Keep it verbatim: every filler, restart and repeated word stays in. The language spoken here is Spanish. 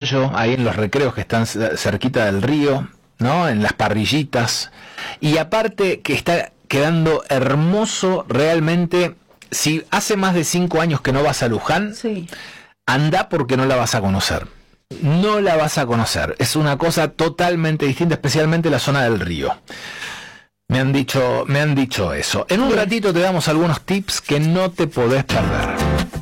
pollo, ahí en los recreos que están cerquita del río, ¿no? En las parrillitas. Y aparte que está quedando hermoso realmente. Si hace más de cinco años que no vas a Luján, sí, anda porque no la vas a conocer. No la vas a conocer. Es una cosa totalmente distinta, especialmente la zona del río. Me han dicho, me han dicho eso. En un ratito te damos algunos tips que no te podés perder.